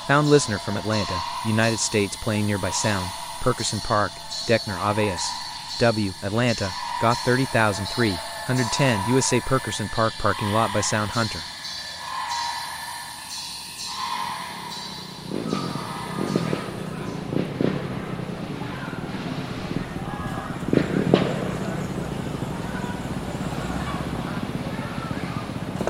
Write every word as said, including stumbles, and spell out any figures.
Found listener from Atlanta, United States playing nearby sound, Perkerson Park, Deckner Aveas. W, Atlanta, got thirty thousand three hundred ten U S A Perkerson Park parking lot by Sound Hunter.